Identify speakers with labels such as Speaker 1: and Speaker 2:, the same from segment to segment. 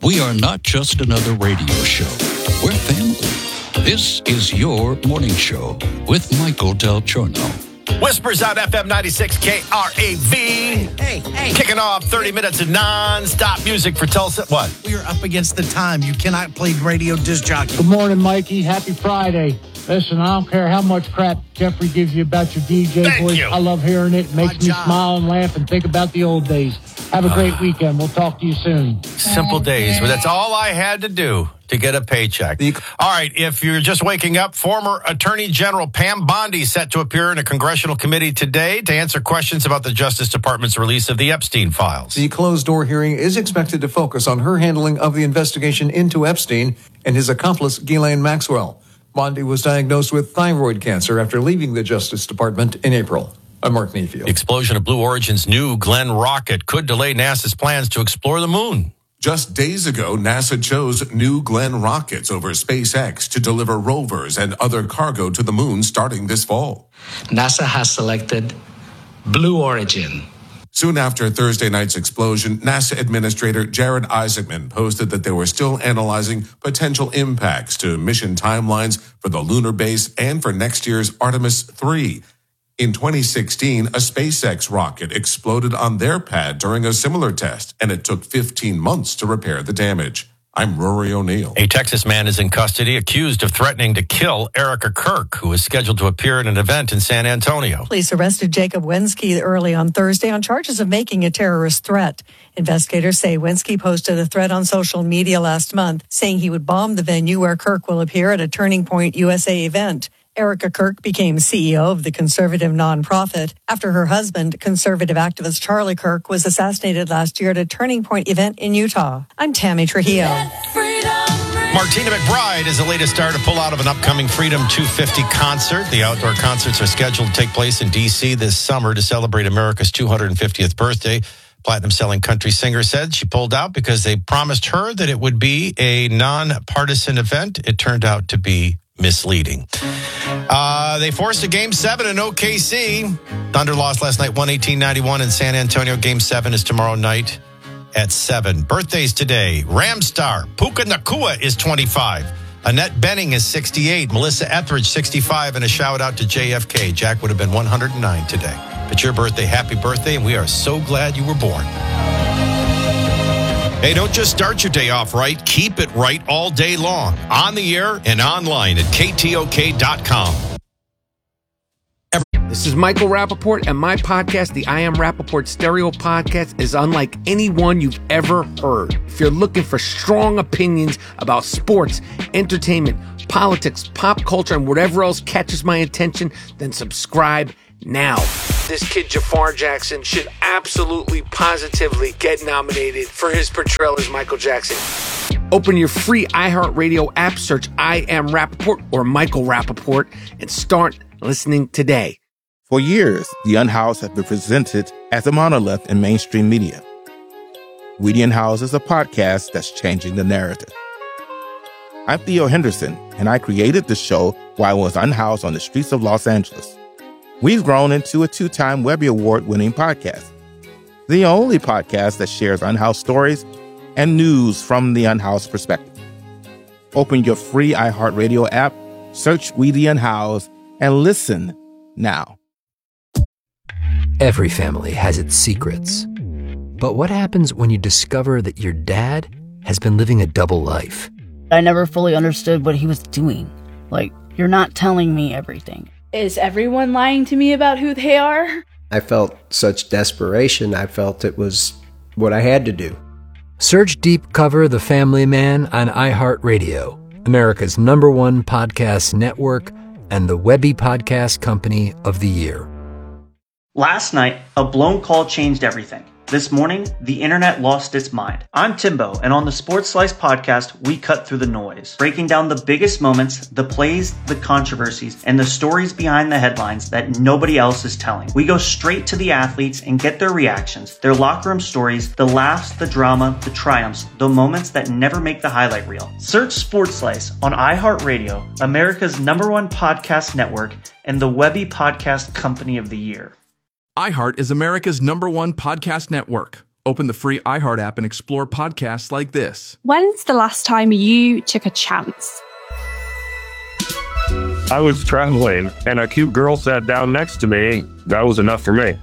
Speaker 1: We are not just another radio show. We're family. This is your morning show with Michael Del Giorno.
Speaker 2: Whispers out FM 96 KRAV.
Speaker 3: Hey.
Speaker 2: Kicking off 30 minutes of non-stop music for Tulsa. What?
Speaker 3: We are up against the time. You cannot play radio disc jockey.
Speaker 4: Good morning, Mikey. Happy Friday. Listen, I don't care how much crap Jeffrey gives you about your DJ
Speaker 2: Thank
Speaker 4: voice.
Speaker 2: you.
Speaker 4: I love hearing it. It makes me smile and laugh and think about the old days. Have a great weekend. We'll talk to you soon.
Speaker 2: Simple days. Well, that's all I had to do to get a paycheck. All right, if you're just waking up, former Attorney General Pam Bondi set to appear in a congressional committee today to answer questions about the Justice Department's release of the Epstein files.
Speaker 5: The closed-door hearing is expected to focus on her handling of the investigation into Epstein and his accomplice, Ghislaine Maxwell. Bondi was diagnosed with thyroid cancer after leaving the Justice Department in April. I'm Mark Mayfield.
Speaker 2: The explosion of Blue Origin's New Glenn rocket could delay NASA's plans to explore the moon.
Speaker 6: Just days ago, NASA chose New Glenn rockets over SpaceX to deliver rovers and other cargo to the moon starting this fall.
Speaker 7: NASA has selected Blue Origin.
Speaker 6: Soon after Thursday night's explosion, NASA Administrator Jared Isaacman posted that they were still analyzing potential impacts to mission timelines for the lunar base and for next year's Artemis 3. In 2016, a SpaceX rocket exploded on their pad during a similar test, and it took 15 months to repair the damage. I'm Rory O'Neill.
Speaker 2: A Texas man is in custody accused of threatening to kill Erica Kirk, who is scheduled to appear at an event in San Antonio.
Speaker 8: Police arrested Jacob Wensky early on Thursday on charges of making a terrorist threat. Investigators say Wensky posted a threat on social media last month, saying he would bomb the venue where Kirk will appear at a Turning Point USA event. Erica Kirk became CEO of the conservative nonprofit after her husband, conservative activist Charlie Kirk, was assassinated last year at a Turning Point event in Utah. I'm Tammy Trujillo.
Speaker 2: Martina McBride is the latest star to pull out of an upcoming Freedom 250 concert. The outdoor concerts are scheduled to take place in D.C. this summer to celebrate America's 250th birthday. Platinum-selling country singer said she pulled out because they promised her that it would be a nonpartisan event. It turned out to be misleading. They forced a Game 7 in OKC. Thunder lost last night 118-91 in San Antonio. Game 7 is tomorrow night at 7. Birthdays today. Ram star Puka Nacua is 25. Annette Benning is 68. Melissa Etheridge, 65. And a shout out to JFK. Jack would have been 109 today. It's your birthday. Happy birthday. And we are so glad you were born. Hey, don't just start your day off right. Keep it right all day long. On the air and online at KTOK.com.
Speaker 9: This is Michael Rappaport, and my podcast, the I Am Rappaport Stereo Podcast, is unlike anyone you've ever heard. If you're looking for strong opinions about sports, entertainment, politics, pop culture, and whatever else catches my attention, then subscribe now. This kid Jafar Jackson should absolutely, positively get nominated for his portrayal as Michael Jackson. Open your free iHeartRadio app, search I Am Rappaport or Michael Rappaport, and start listening today.
Speaker 10: For years, The Unhoused has been presented as a monolith in mainstream media. We The Unhoused is a podcast that's changing the narrative. I'm Theo Henderson, and I created the show while I was unhoused on the streets of Los Angeles. We've grown into a 2-time Webby Award-winning podcast, the only podcast that shares unhoused stories and news from the unhoused perspective. Open your free iHeartRadio app, search We The Unhoused, and listen now.
Speaker 11: Every family has its secrets. But what happens when you discover that your dad has been living a double life?
Speaker 12: I never fully understood what he was doing. Like, you're not telling me everything.
Speaker 13: Is everyone lying to me about who they are?
Speaker 14: I felt such desperation. I felt it was what I had to do.
Speaker 11: Search Deep Cover The Family Man on iHeartRadio, America's #1 podcast network and the Webby Podcast Company of the Year.
Speaker 15: Last night, a blown call changed everything. This morning, the internet lost its mind. I'm Timbo, and on the Sports Slice podcast, we cut through the noise, breaking down the biggest moments, the plays, the controversies, and the stories behind the headlines that nobody else is telling. We go straight to the athletes and get their reactions, their locker room stories, the laughs, the drama, the triumphs, the moments that never make the highlight reel. Search Sports Slice on iHeartRadio, America's #1 podcast network, and the Webby Podcast Company of the Year.
Speaker 16: iHeart is America's #1 podcast network. Open the free iHeart app and explore podcasts like this.
Speaker 17: When's the last time you took a chance?
Speaker 18: I was traveling, and a cute girl sat down next to me. That was enough for me.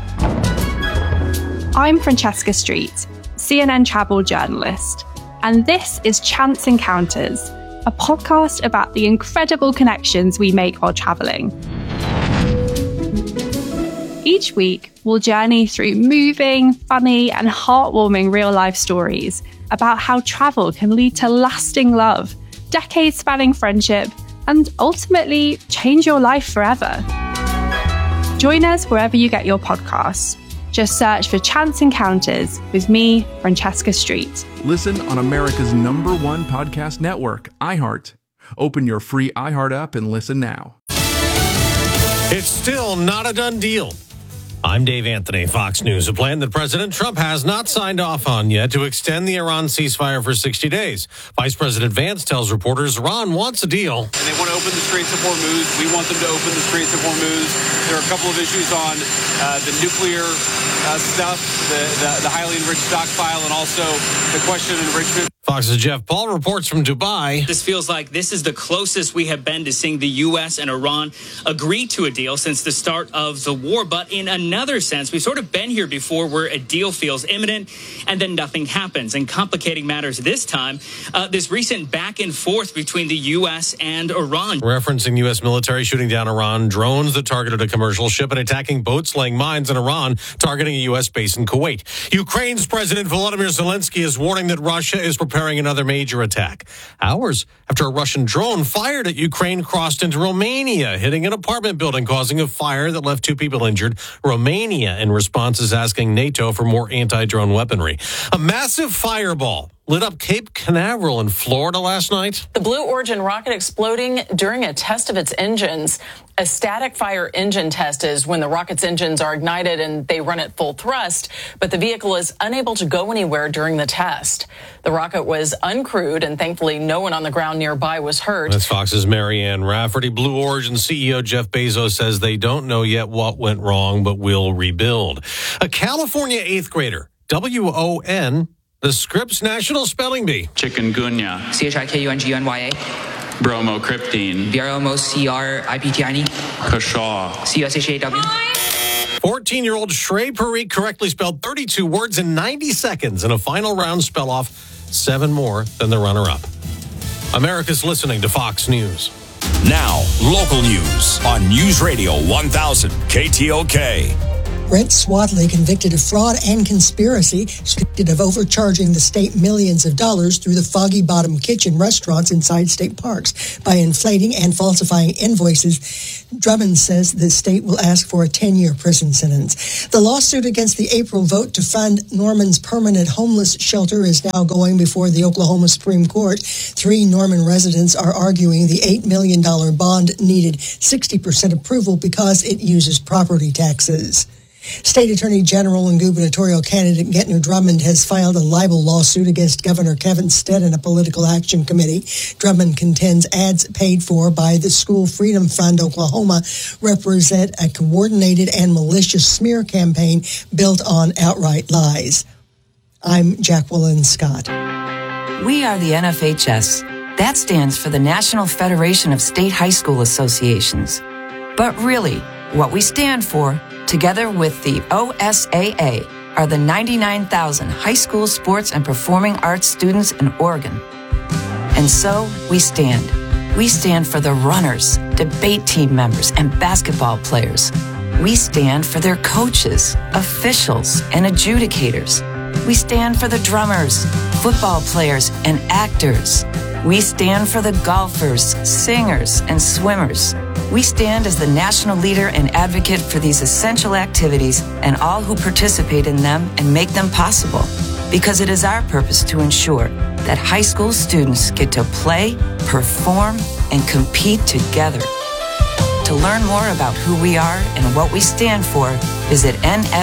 Speaker 17: I'm Francesca Street, CNN travel journalist, and this is Chance Encounters, a podcast about the incredible connections we make while traveling. Each week, we'll journey through moving, funny, and heartwarming real-life stories about how travel can lead to lasting love, decades-spanning friendship, and ultimately change your life forever. Join us wherever you get your podcasts. Just search for Chance Encounters with me, Francesca Street.
Speaker 16: Listen on America's #1 podcast network, iHeart. Open your free iHeart app and listen now.
Speaker 2: It's still not a done deal. I'm Dave Anthony, Fox News. A plan that President Trump has not signed off on yet to extend the Iran ceasefire for 60 days. Vice President Vance tells reporters Iran wants a deal.
Speaker 19: And they want to open the Straits of Hormuz. We want them to open the Straits of Hormuz. There are a couple of issues on the nuclear stuff, the highly enriched stockpile, and also the question of enrichment.
Speaker 2: Fox's Jeff Paul reports from Dubai.
Speaker 20: This feels like this is the closest we have been to seeing the U.S. and Iran agree to a deal since the start of the war. But in another sense, we've sort of been here before where a deal feels imminent and then nothing happens. And complicating matters this time, this recent back and forth between the U.S. and Iran.
Speaker 2: Referencing U.S. military shooting down Iran drones that targeted a commercial ship and attacking boats laying mines in Iran, targeting a U.S. base in Kuwait. Ukraine's President Volodymyr Zelensky is warning that Russia is preparing another major attack. Hours after a Russian drone fired at Ukraine crossed into Romania, hitting an apartment building, causing a fire that left 2 people injured. Romania, in response, is asking NATO for more anti-drone weaponry. A massive fireball lit up Cape Canaveral in Florida last night.
Speaker 21: The Blue Origin rocket exploding during a test of its engines. A static fire engine test is when the rocket's engines are ignited and they run at full thrust, but the vehicle is unable to go anywhere during the test. The rocket was uncrewed, and thankfully no one on the ground nearby was hurt.
Speaker 2: That's Fox's Marianne Rafferty. Blue Origin CEO Jeff Bezos says they don't know yet what went wrong, but will rebuild. A California 8th grader, WON, the Scripps National Spelling Bee.
Speaker 22: Chikungunya.
Speaker 23: CHIKUNGUNYA.
Speaker 22: Bromocriptine.
Speaker 23: BROMOCRIPTINE.
Speaker 22: Kashaw.
Speaker 23: CUSHAW.
Speaker 2: 14-year-old Shrey Parikh correctly spelled 32 words in 90 seconds in a final round spell off, 7 more than the runner-up. America's listening to Fox News.
Speaker 1: Now, local news on News Radio 1000 KTOK.
Speaker 24: Brent Swadley, convicted of fraud and conspiracy, suspected of overcharging the state millions of dollars through the Foggy Bottom Kitchen restaurants inside state parks by inflating and falsifying invoices. Drummond says the state will ask for a 10-year prison sentence. The lawsuit against the April vote to fund Norman's permanent homeless shelter is now going before the Oklahoma Supreme Court. 3 Norman residents are arguing the $8 million bond needed 60% approval because it uses property taxes. State Attorney General and gubernatorial candidate Gentner Drummond has filed a libel lawsuit against Governor Kevin Stitt and a political action committee. Drummond contends ads paid for by the School Freedom Fund Oklahoma represent a coordinated and malicious smear campaign built on outright lies. I'm Jacqueline Scott.
Speaker 25: We are the NFHS. That stands for the National Federation of State High School Associations. But really, what we stand for, together with the OSAA, are the 99,000 high school sports and performing arts students in Oregon. And so we stand. We stand for the runners, debate team members, and basketball players. We stand for their coaches, officials, and adjudicators. We stand for the drummers, football players, and actors. We stand for the golfers, singers, and swimmers. We stand as the national leader and advocate for these essential activities and all who participate in them and make them possible. Because it is our purpose to ensure that high school students get to play, perform, and compete together. To learn more about who we are and what we stand for, visit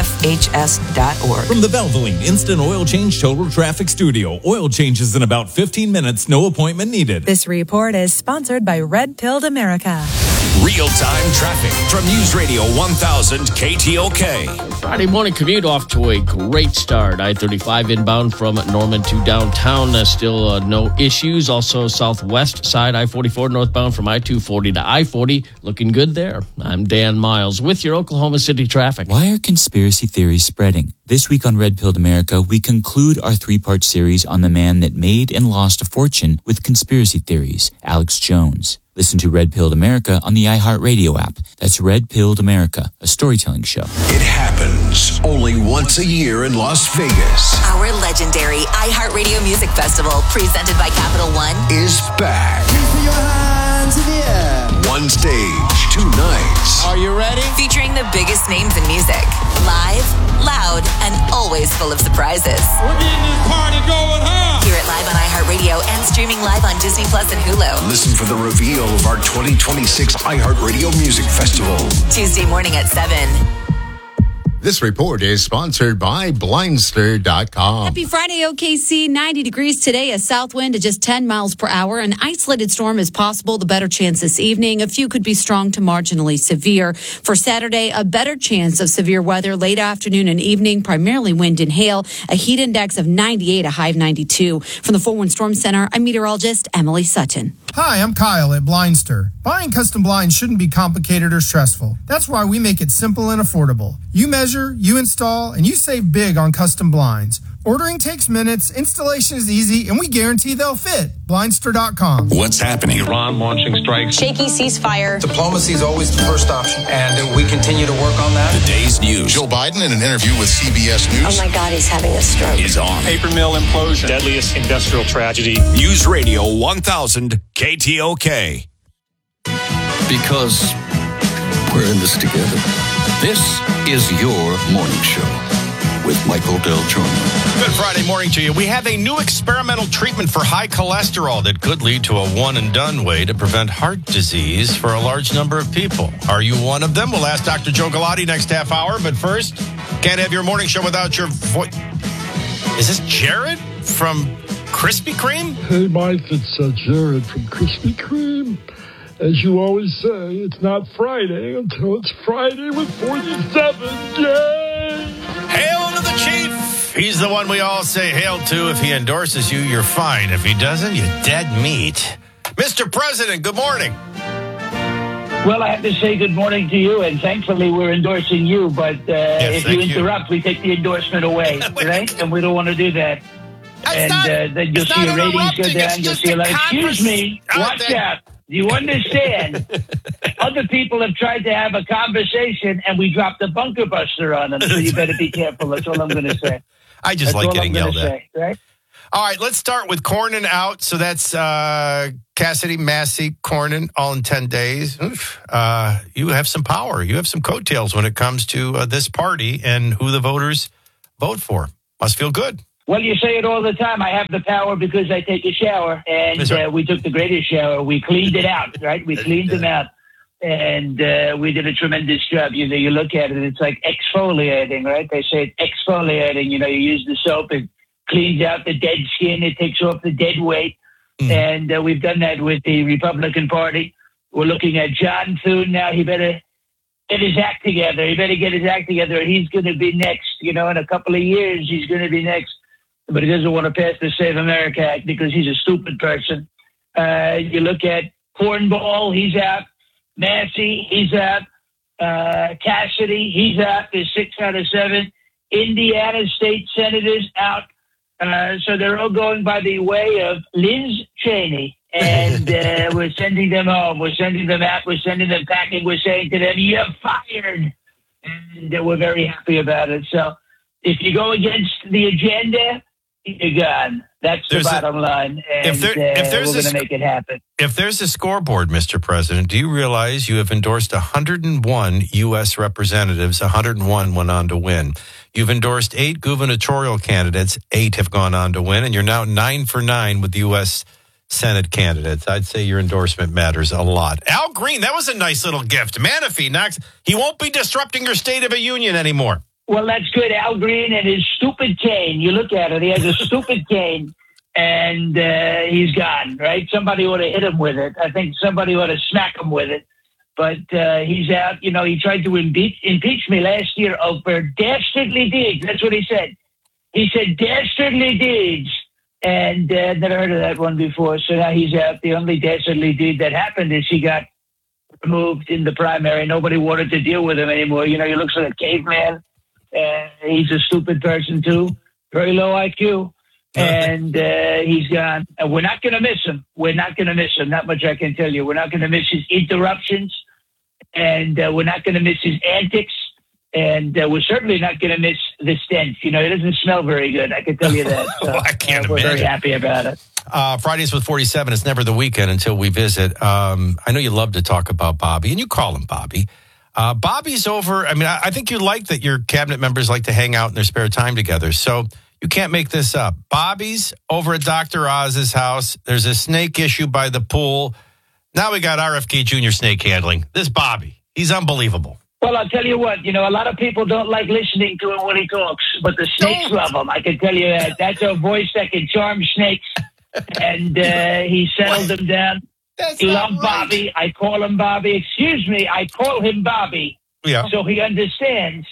Speaker 25: nfhs.org.
Speaker 26: From the Valvoline Instant Oil Change Total Traffic Studio, oil changes in about 15 minutes, no appointment needed.
Speaker 27: This report is sponsored by Red Pilled America.
Speaker 3: Real-time traffic from News Radio 1000 KTOK.
Speaker 4: Friday morning commute off to a great start. I-35 inbound from Norman to downtown. Still no issues. Also southwest side, I-44 northbound from I-240 to I-40. Looking good there. I'm Dan Miles with your Oklahoma City traffic.
Speaker 5: Why are conspiracy theories spreading? This week on Red Pilled America, we conclude our three-part series on the man that made and lost a fortune with conspiracy theories, Alex Jones. Listen to Red Pilled America on the iHeartRadio app. That's Red Pilled America, a storytelling show.
Speaker 6: It happens only once a year in Las Vegas.
Speaker 7: Our legendary iHeartRadio Music Festival, presented by Capital One,
Speaker 6: is back.
Speaker 7: Your hands in the air.
Speaker 6: One stage, 2 nights.
Speaker 7: Are you ready? Featuring the biggest names in music. Live, loud, and always full of surprises.
Speaker 8: We're getting this party going, huh?
Speaker 7: Hear it live on iHeartRadio and streaming live on Disney Plus and Hulu.
Speaker 6: Listen for the reveal of our 2026 iHeartRadio Music Festival.
Speaker 7: Tuesday morning at 7.
Speaker 27: This report is sponsored by Blindster.com.
Speaker 28: Happy Friday, OKC. 90 degrees today, a south wind at just 10 miles per hour. An isolated storm is possible. The better chance this evening. A few could be strong to marginally severe. For Saturday, a better chance of severe weather late afternoon and evening, primarily wind and hail. A heat index of 98, a high of 92. From the 4-1 Storm Center, I'm meteorologist Emily Sutton.
Speaker 29: Hi, I'm Kyle at Blindster. Buying custom blinds shouldn't be complicated or stressful. That's why we make it simple and affordable. You measure, you install, and you save big on custom blinds. Ordering takes minutes, installation is easy, and we guarantee they'll fit. Blindster.com.
Speaker 6: What's happening?
Speaker 30: Iran launching strikes.
Speaker 7: Shaky ceasefire.
Speaker 31: Diplomacy is always the first option, and we continue to work on that.
Speaker 6: Today's news. Joe Biden, in an interview with CBS News.
Speaker 7: Oh my God, he's having a stroke.
Speaker 6: Is on.
Speaker 30: Paper mill implosion. Deadliest industrial tragedy.
Speaker 3: News Radio 1000 KTOK.
Speaker 1: Because we're in this together. This is your morning show with Michael Del Giorno.
Speaker 2: Good Friday morning to you. We have a new experimental treatment for high cholesterol that could lead to a one-and-done way to prevent heart disease for a large number of people. Are you one of them? We'll ask Dr. Joe Galati next half hour. But first, can't have your morning show without your voice. Is this Jared from Krispy Kreme?
Speaker 32: Hey, Mike, it's Jared from Krispy Kreme. As you always say, it's not Friday until it's Friday with 47. Yay!
Speaker 2: Hail to the chief! He's the one we all say hail to. If he endorses you, you're fine. If he doesn't, you're dead meat. Mr. President, good morning.
Speaker 33: Well, I have to say good morning to you, and thankfully we're endorsing you, but if you interrupt, we take the endorsement away, right? And we don't want to do that. And then you'll see your ratings go down. You'll see a lot. Excuse me, watch out. You understand? Other people have tried to have a conversation, and we dropped a bunker buster on them, so you better be careful. That's all I'm going to say.
Speaker 2: I just like getting yelled at.
Speaker 33: Right?
Speaker 2: All right, let's start with Cornyn out. So that's Cassidy, Massey, Cornyn, all in 10 days. You have some power. You have some coattails when it comes to this party and who the voters vote for. Must feel good.
Speaker 33: Well, you say it all the time. I have the power because I take a shower, and we took the greatest shower. We cleaned it out, right? We cleaned them out, and we did a tremendous job. You know, you look at it, it's like exfoliating, right? They say it's exfoliating. You know, you use the soap, it cleans out the dead skin, it takes off the dead weight, and we've done that with the Republican Party. We're looking at John Thune now. He better get his act together. He better get his act together. He's going to be next. You know, in a couple of years, he's going to be next. But he doesn't want to pass the Save America Act because he's a stupid person. You look at Cornball, he's out. Massey, he's out. Cassidy, he's out. There's 6 out of 7. Indiana state senators out. So they're all going by the way of Liz Cheney. And we're sending them home. We're sending them out. We're sending them packing. We're saying to them, you're fired. And we're very happy about it. So if you go against the agenda, you're gone. That's the bottom line. And we're going to make it happen.
Speaker 2: If there's a scoreboard, Mr. President, do you realize you have endorsed 101 U.S. representatives? 101 went on to win. You've endorsed 8 gubernatorial candidates. 8 have gone on to win. And you're now 9 for 9 with the U.S. Senate candidates. I'd say your endorsement matters a lot. Al Green, that was a nice little gift. Manafee, he won't be disrupting your State of the Union anymore.
Speaker 33: Well, that's good. Al Green and his stupid cane. You look at it. He has a stupid cane, and he's gone, right? Somebody ought to hit him with it. I think somebody ought to smack him with it. But he's out. He tried to impeach me last year over dastardly deeds. That's what he said. He said dastardly deeds. And never heard of that one before. So now he's out. The only dastardly deed that happened is he got removed in the primary. Nobody wanted to deal with him anymore. He looks like a caveman. He's a stupid person, too. Very low IQ. And he's gone. And we're not going to miss him. We're not going to miss him. Not much I can tell you. We're not going to miss his interruptions. And we're not going to miss his antics. And we're certainly not going to miss the stench. It doesn't smell very good. I can tell you that. So,
Speaker 2: I can't imagine.
Speaker 33: We're very happy about it.
Speaker 2: Fridays with 47. It's never the weekend until we visit. I know you love to talk about Bobby, and you call him Bobby. Bobby's over. I mean, I think you like that your cabinet members like to hang out in their spare time together. So you can't make this up. Bobby's over at Dr. Oz's house. There's a snake issue by the pool. Now we got RFK Jr. snake handling. This Bobby, he's unbelievable.
Speaker 33: Well, I'll tell you what, a lot of people don't like listening to him when he talks, but the snakes love him. I can tell you that. That's a voice that can charm snakes, and he settled them down. He loved Bobby. I call him Bobby. Excuse me, I call him Bobby.
Speaker 2: Yeah.
Speaker 33: So he understands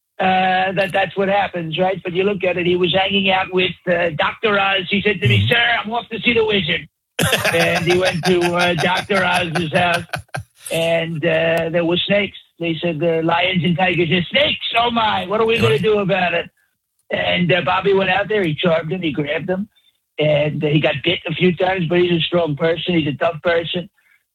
Speaker 33: that's what happens, right? But you look at it, he was hanging out with Dr. Oz. He said to me, sir, I'm off to see the wizard. And he went to Dr. Oz's house, and there were snakes. They said the lions and tigers are snakes. Oh, my. What are we going to do about it? And Bobby went out there. He charmed him. He grabbed him. And he got bit a few times, but he's a strong person. He's a tough person.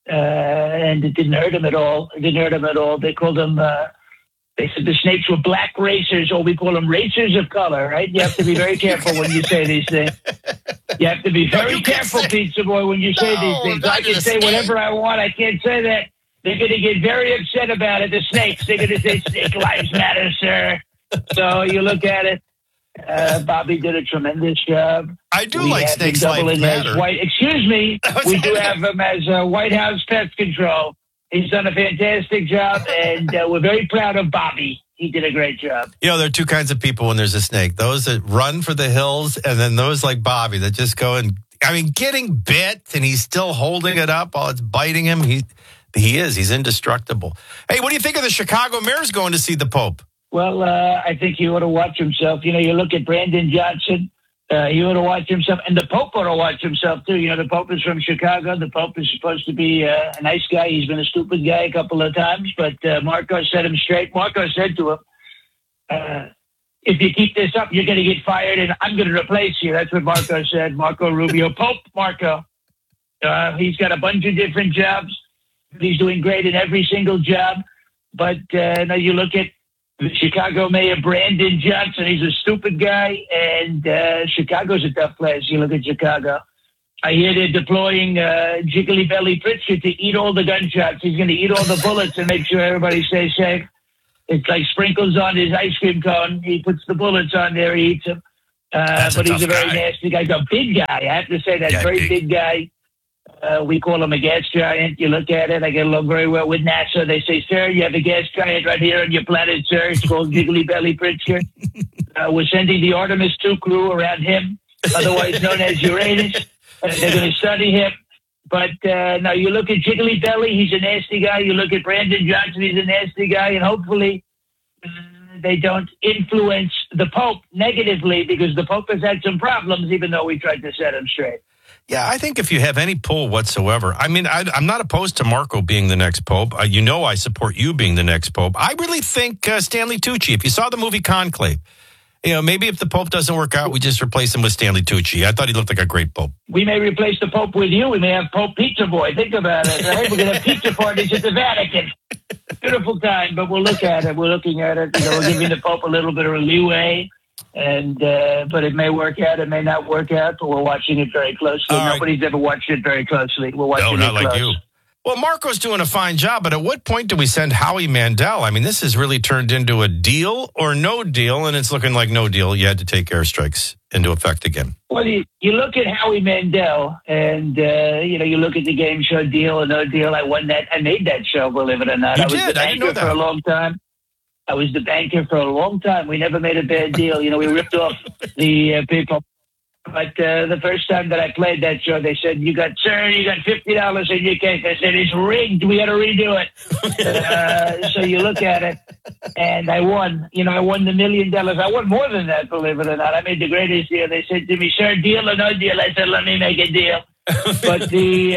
Speaker 33: And it didn't hurt him at all. They called him, they said the snakes were black racers, or we call them racers of color, right? You have to be very careful when you say these things. You have to be very careful, Pizza Boy, when you say these things. I can say whatever I want. I can't say that. They're going to get very upset about it, the snakes. They're going to say, snake lives matter, sir. So you look at it. Bobby did a tremendous job.
Speaker 2: I do like snakes lives matter.
Speaker 33: Excuse me. We do have him as White House Pest Control. He's done a fantastic job, and we're very proud of Bobby. He did a great job.
Speaker 2: There are two kinds of people when there's a snake. Those that run for the hills, and then those like Bobby that just go and, getting bit, and he's still holding it up while it's biting him. He's indestructible. Hey, what do you think of the Chicago Mayor's going to see the Pope?
Speaker 33: Well, I think he ought to watch himself. You look at Brandon Johnson. He ought to watch himself. And the Pope ought to watch himself, too. The Pope is from Chicago. The Pope is supposed to be a nice guy. He's been a stupid guy a couple of times, but Marco set him straight. Marco said to him, if you keep this up, you're going to get fired, and I'm going to replace you. That's what Marco said. Marco Rubio. Pope Marco. He's got a bunch of different jobs. He's doing great in every single job. But now you look at the Chicago Mayor Brandon Johnson. He's a stupid guy, and Chicago's a tough place. You look at Chicago. I hear they're deploying Jiggly Belly Pritzker to eat all the gunshots. He's going to eat all the bullets and make sure everybody stays safe. It's like sprinkles on his ice cream cone. He puts the bullets on there. He eats them. But he's a very nasty guy. He's a big guy. I have to say that. Very big guy. We call him a gas giant. You look at it. I get along very well with NASA. They say, sir, you have a gas giant right here on your planet, sir. It's called Jiggly Belly Pritzker. We're sending the Artemis 2 crew around him, otherwise known as Uranus. They're going to study him. But now you look at Jiggly Belly. He's a nasty guy. You look at Brandon Johnson. He's a nasty guy. And hopefully they don't influence the Pope negatively, because the Pope has had some problems, even though we tried to set him straight.
Speaker 2: Yeah, I think if you have any pull whatsoever, I'm not opposed to Marco being the next pope. I support you being the next pope. I really think Stanley Tucci, if you saw the movie Conclave, maybe if the pope doesn't work out, we just replace him with Stanley Tucci. I thought he looked like a great pope.
Speaker 33: We may replace the Pope with you. We may have Pope Pizza Boy. Think about it, right? We're going to have pizza parties at the Vatican. Beautiful time, but we'll look at it. We're looking at it. We're giving the Pope a little bit of a leeway. And but it may work out, it may not work out, but we're watching it very closely. Nobody's ever watched it very closely. We're watching it close. No, not like you.
Speaker 2: Well, Marco's doing a fine job, but at what point do we send Howie Mandel? This has really turned into a deal or no deal, and it's looking like no deal. You had to take airstrikes into effect again.
Speaker 33: Well, you look at Howie Mandel, and you look at the game show Deal or No Deal. I won that. I made that show, believe it or not.
Speaker 2: You
Speaker 33: I was
Speaker 2: did.
Speaker 33: the banker for a long time. I was the banker for a long time. We never made a bad deal. We ripped off the people. But the first time that I played that show, they said, you got $50 in your case. I said, it's rigged. We got to redo it. So you look at it, and I won. I won the $1 million. I won more than that, believe it or not. I made the greatest deal. They said to me, sir, deal or no deal? I said, let me make a deal. But the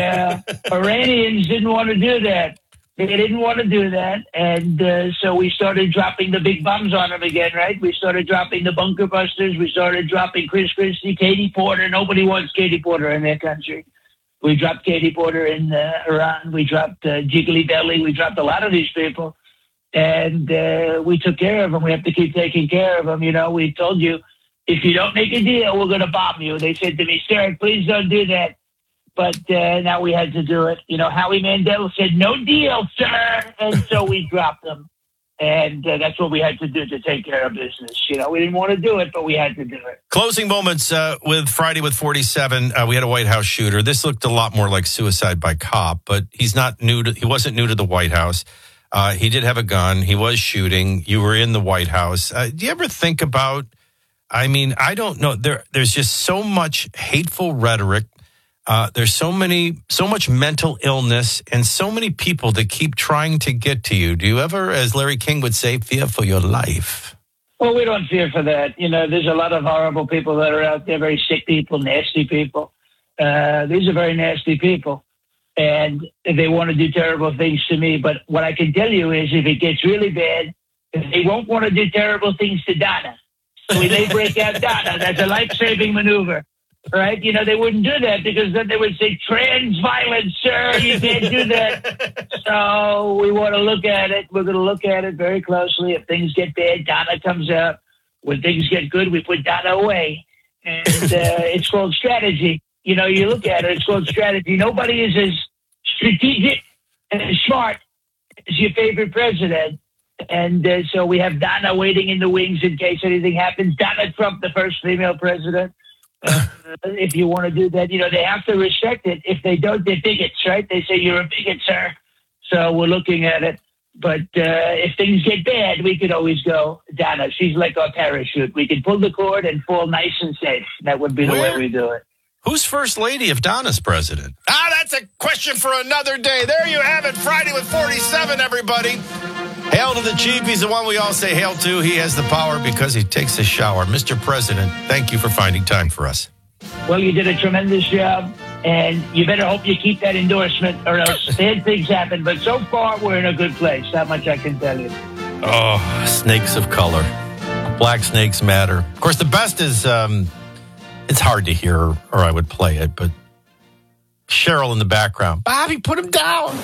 Speaker 33: Iranians didn't want to do that. They didn't want to do that, and so we started dropping the big bombs on them again, right? We started dropping the bunker busters. We started dropping Chris Christie, Katie Porter. Nobody wants Katie Porter in their country. We dropped Katie Porter in Iran. We dropped Jiggly Belly. We dropped a lot of these people, and we took care of them. We have to keep taking care of them. We told you, if you don't make a deal, we're going to bomb you. They said to me, sir, please don't do that. But now we had to do it. Howie Mandel said, no deal, sir. And so we dropped them. And that's what we had to do to take care of business. We didn't want to do it, but we had to do it.
Speaker 2: Closing moments with Friday with 47. We had a White House shooter. This looked a lot more like suicide by cop, but he wasn't new to the White House. He did have a gun. He was shooting. You were in the White House. Do you ever think about, I don't know. There's just so much hateful rhetoric. There's so much mental illness and so many people that keep trying to get to you. Do you ever, as Larry King would say, fear for your life?
Speaker 33: Well, we don't fear for that. There's a lot of horrible people that are out there, very sick people, nasty people. These are very nasty people, and they want to do terrible things to me. But what I can tell you is if it gets really bad, they won't want to do terrible things to Donna. So we may break out Donna. That's a life-saving maneuver. Right? They wouldn't do that because then they would say, trans violence, sir, you can't do that. So we want to look at it. We're going to look at it very closely. If things get bad, Donna comes out. When things get good, we put Donna away. And it's called strategy. You look at it, it's called strategy. Nobody is as strategic and as smart as your favorite president. And so we have Donna waiting in the wings in case anything happens. Donna Trump, the first female president. If you want to do that, they have to respect it. If they don't, they're bigots, right? They say, you're a bigot, sir. So we're looking at it. But if things get bad, we could always go, Donna, she's like our parachute. We can pull the cord and fall nice and safe. That would be the way we do it.
Speaker 2: Who's first lady if Donna's president? That's a question for another day. There you have it. Friday with 47, everybody. Hail to the chief. He's the one we all say hail to. He has the power because he takes a shower. Mr. President, thank you for finding time for us.
Speaker 33: Well, you did a tremendous job, and you better hope you keep that endorsement or else bad things happen. But so far, we're in a good place. That much I can tell you.
Speaker 2: Oh, snakes of color. Black snakes matter. Of course, the best is, it's hard to hear or I would play it, but Cheryl in the background. Bobby, put him down.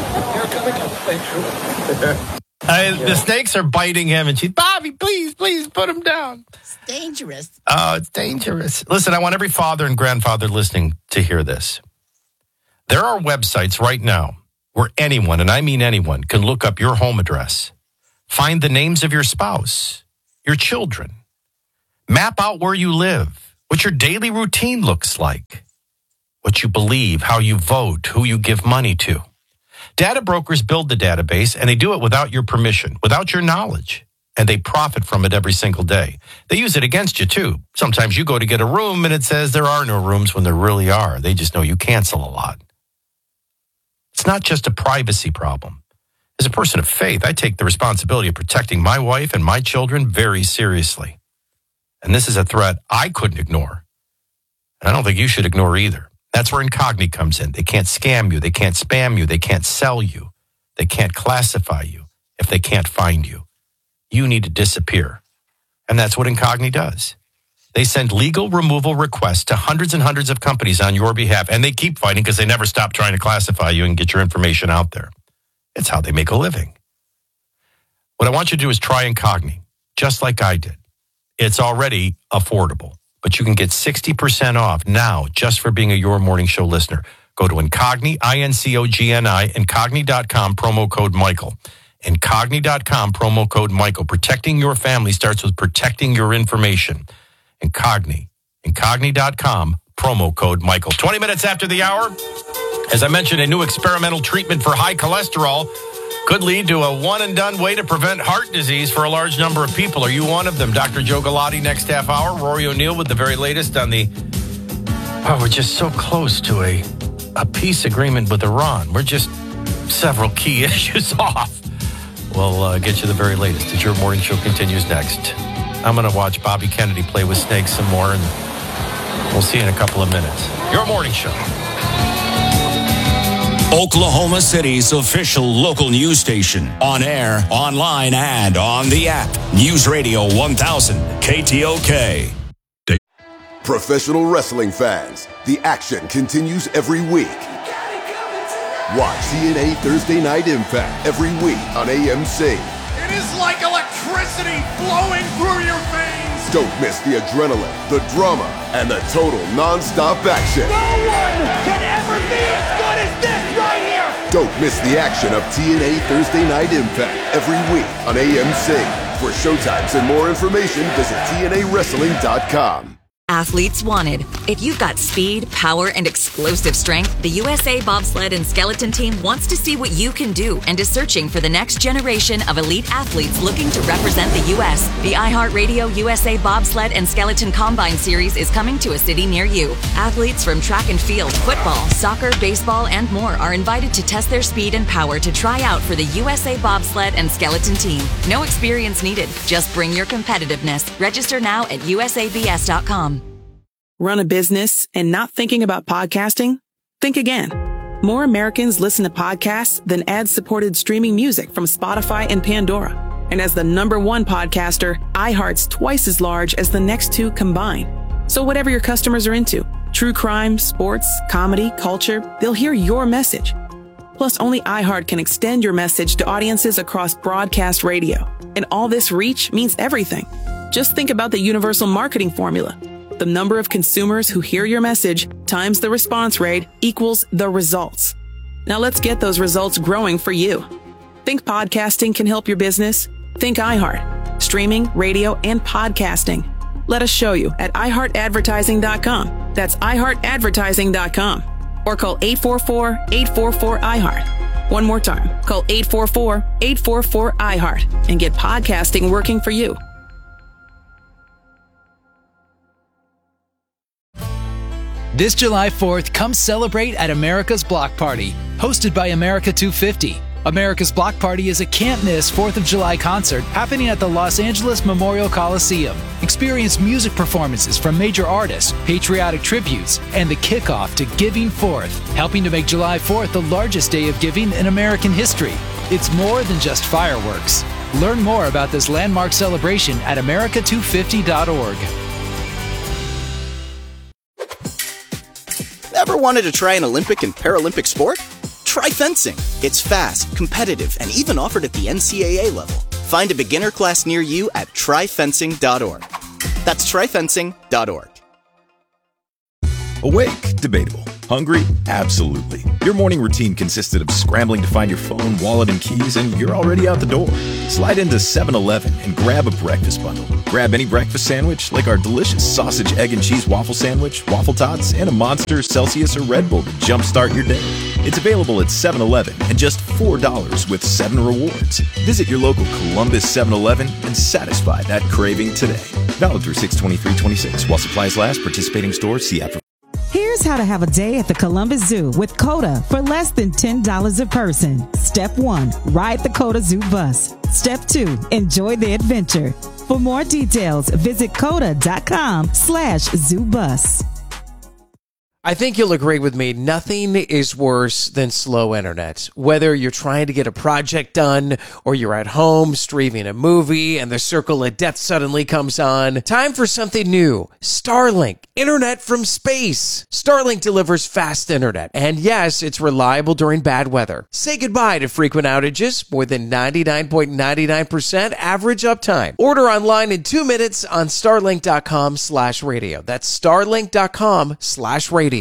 Speaker 2: The snakes are biting him, and she's, Bobby, please put him down.
Speaker 9: It's dangerous.
Speaker 2: Oh, it's dangerous. Listen, I want every father and grandfather listening to hear this. There are websites right now where anyone, and I mean anyone, can look up your home address, find the names of your spouse, your children, map out where you live, what your daily routine looks like, what you believe, how you vote, who you give money to. Data brokers build the database, and they do it without your permission, without your knowledge, and they profit from it every single day. They use it against you, too. Sometimes you go to get a room, and it says there are no rooms when there really are. They just know you cancel a lot. It's not just a privacy problem. As a person of faith, I take the responsibility of protecting my wife and my children very seriously. And this is a threat I couldn't ignore. And I don't think you should ignore either. That's where Incogni comes in. They can't scam you. They can't spam you. They can't sell you. They can't classify you if they can't find you. You need to disappear. And that's what Incogni does. They send legal removal requests to hundreds and hundreds of companies on your behalf, and they keep fighting because they never stop trying to classify you and get your information out there. It's how they make a living. What I want you to do is try Incogni, just like I did. It's already affordable, but you can get 60% off now just for being a Your Morning Show listener. Go to Incogni, INCOGNI, Incogni.com, promo code Michael. Incogni.com, promo code Michael. Protecting your family starts with protecting your information. Incogni, Incogni.com, promo code Michael. 20 minutes after the hour, as I mentioned, a new experimental treatment for high cholesterol could lead to a one-and-done way to prevent heart disease for a large number of people. Are you one of them? Dr. Joe Galati next half hour. Rory O'Neill with the very latest on the... Oh, we're just so close to a peace agreement with Iran. We're just several key issues off. We'll get you the very latest as your morning show continues next. I'm going to watch Bobby Kennedy play with snakes some more, and we'll see you in a couple of minutes. Your morning show.
Speaker 3: Oklahoma City's official local news station. On air, online, and on the app. News Radio 1000 KTOK.
Speaker 9: Professional wrestling fans, the action continues every week. Watch TNA Thursday Night Impact every week on AMC.
Speaker 10: It is like electricity flowing through your veins.
Speaker 9: Don't miss the adrenaline, the drama, and the total non-stop action.
Speaker 10: No one can ever be as good as this right here.
Speaker 9: Don't miss the action of TNA Thursday Night Impact every week on AMC. For showtimes and more information, visit TNAWrestling.com.
Speaker 7: Athletes wanted. If you've got speed, power, and explosive strength, the USA Bobsled and Skeleton Team wants to see what you can do and is searching for the next generation of elite athletes looking to represent the U.S. The iHeartRadio USA Bobsled and Skeleton Combine Series is coming to a city near you. Athletes from track and field, football, soccer, baseball, and more are invited to test their speed and power to try out for the USA Bobsled and Skeleton Team. No experience needed. Just bring your competitiveness. Register now at usabs.com.
Speaker 11: Run a business and not thinking about podcasting? Think again. More Americans listen to podcasts than ad-supported streaming music from Spotify and Pandora. And as the #1 podcaster, iHeart's twice as large as the next two combined. So whatever your customers are into, true crime, sports, comedy, culture, they'll hear your message. Plus, only iHeart can extend your message to audiences across broadcast radio. And all this reach means everything. Just think about the universal marketing formula. The number of consumers who hear your message times the response rate equals the results. Now let's get those results growing for you. Think podcasting can help your business? Think iHeart. Streaming, radio, and podcasting. Let us show you at iHeartAdvertising.com. That's iHeartAdvertising.com. Or call 844-844-iHeart. One more time. Call 844-844-iHeart and get podcasting working for you.
Speaker 12: This July 4th, come celebrate at America's Block Party, hosted by America 250. America's Block Party is a can't-miss 4th of July concert happening at the Los Angeles Memorial Coliseum. Experience music performances from major artists, patriotic tributes, and the kickoff to Giving Forth, helping to make July 4th the largest day of giving in American history. It's more than just fireworks. Learn more about this landmark celebration at america250.org.
Speaker 13: Ever wanted to try an Olympic and Paralympic sport? Try fencing. It's fast, competitive, and even offered at the NCAA level. Find a beginner class near you at tryfencing.org. That's tryfencing.org.
Speaker 14: Awake? Debatable. Hungry? Absolutely. Your morning routine consisted of scrambling to find your phone, wallet, and keys, and you're already out the door. Slide into 7-Eleven and grab a breakfast bundle. Grab any breakfast sandwich, like our delicious sausage, egg, and cheese waffle sandwich, waffle tots, and a Monster, Celsius, or Red Bull to jumpstart your day. It's available at 7-Eleven and just $4 with 7 rewards. Visit your local Columbus 7-Eleven and satisfy that craving today. Valid through 6/23/26. While supplies last, participating stores, see app for...
Speaker 15: Here's how to have a day at the Columbus Zoo with COTA for less than $10 a person. Step 1, ride the COTA Zoo bus. Step 2, enjoy the adventure. For more details, visit COTA.com/ZooBus.
Speaker 16: I think you'll agree with me, nothing is worse than slow internet. Whether you're trying to get a project done or you're at home streaming a movie and the circle of death suddenly comes on. Time for something new. Starlink, internet from space. Starlink delivers fast internet. And yes, it's reliable during bad weather. Say goodbye to frequent outages, more than 99.99% average uptime. Order online in 2 minutes on starlink.com/radio. That's starlink.com/radio.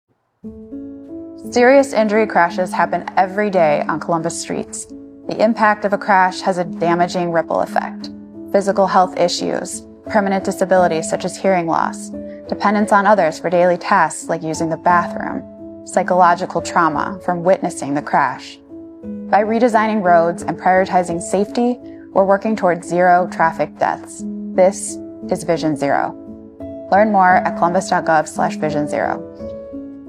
Speaker 17: Serious injury crashes happen every day on Columbus streets. The impact of a crash has a damaging ripple effect. Physical health issues, permanent disabilities such as hearing loss, dependence on others for daily tasks like using the bathroom, psychological trauma from witnessing the crash. By redesigning roads and prioritizing safety, we're working towards zero traffic deaths. This is Vision Zero. Learn more at columbus.gov/Vision Zero.